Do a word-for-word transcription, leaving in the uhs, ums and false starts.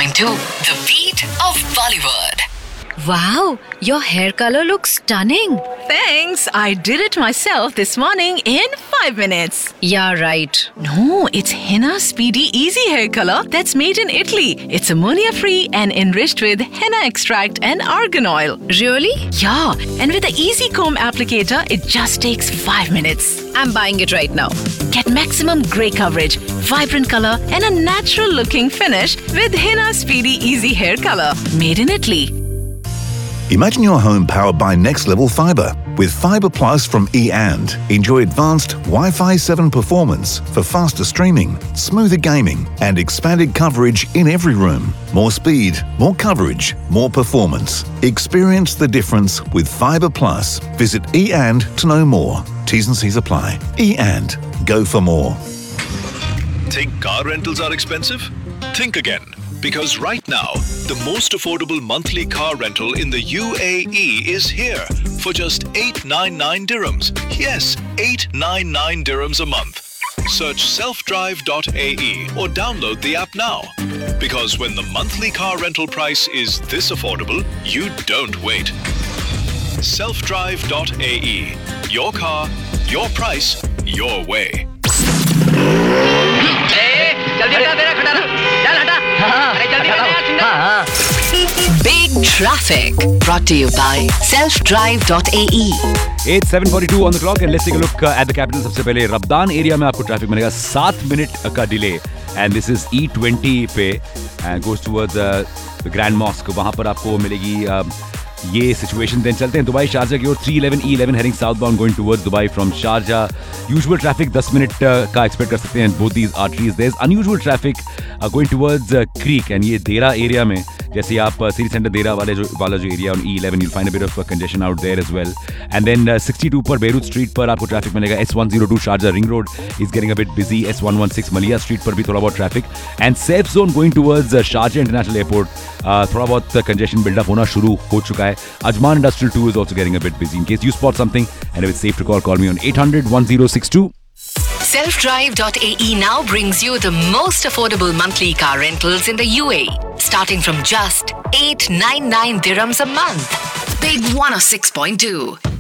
point two, the beat of Bollywood. Wow, your hair color looks stunning. Thanks. I did it myself this morning in five minutes. Yeah, right. No, it's Henna Speedy Easy Hair Color that's made in Italy. It's ammonia-free and enriched with henna extract and argan oil. Really? Yeah, and with the Easy Comb applicator, it just takes five minutes. I'm buying it right now. Get maximum grey coverage, vibrant color, and a natural-looking finish with Henna Speedy Easy Hair Color, made in Italy. Imagine your home powered by Next Level Fiber. With Fiber Plus from E and, enjoy advanced Wi-Fi seven performance for faster streaming, smoother gaming, and expanded coverage in every room. More speed, more coverage, more performance. Experience the difference with Fiber Plus. Visit E and to know more. T's and C's apply. E and, go for more. Think car rentals are expensive? Think again. Because right now, the most affordable monthly car rental in the U A E is here for just eight ninety-nine dirhams. Yes, eight ninety-nine dirhams a month. Search self drive dot A E or download the app now. Because when the monthly car rental price is this affordable, you don't wait. self drive dot A E. Your car, your price, your way. Big Traffic. Brought to you by self drive dot A E. It's seven forty-two on the clock and let's take a look uh, at the capital. सबसे पहले रब्दान area में आपको traffic मिलेगा सात minute का delay and this is E twenty पे and goes towards uh, the Grand Mosque. वहाँ पर आपको मिलेगी uh, ये सिचुएशन. देन चलते हैं दुबई शारजा की ओर. three eleven E eleven heading southbound going towards Dubai from Sharjah. Usual traffic ten minute uh, का एक्सपेक्ट कर सकते हैं both these arteries. There's unusual traffic uh, going towards uh, Creek and ये देरा area में जैसे आप सिटी सेंटर देरा वाले जो वाला जो area on E eleven you'll find a bit of a congestion out there as well. And then uh, sixty-two पर बेरूत स्ट्रीट पर आपको ट्रैफिक मिलेगा. S one oh two Sharjah ring road is getting a bit busy. S one sixteen मलिया street पर भी थोड़ा बहुत traffic and safe zone going towards uh, Sharjah international airport uh, थोड़ा बहुत कंजेशन बिल्डअप होना शुरू हो चुका है. Ajman Industrial two is also getting a bit busy. In case you spot something and if it's safe to call, call me on eight hundred ten sixty-two. self drive dot A E now brings you the most affordable monthly car rentals in the U A E. Starting from just eight ninety-nine dirhams a month. Big one oh six point two.